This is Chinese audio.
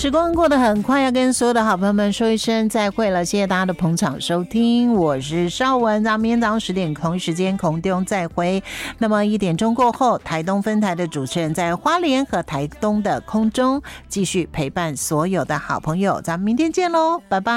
时光过得很快，要跟所有的好朋友们说一声再会了，谢谢大家的捧场收听，我是邵文，咱们明天早上10点同一时间空中再会。那么1点钟过后，台东分台的主持人在花莲和台东的空中继续陪伴所有的好朋友，咱们明天见喽，拜拜。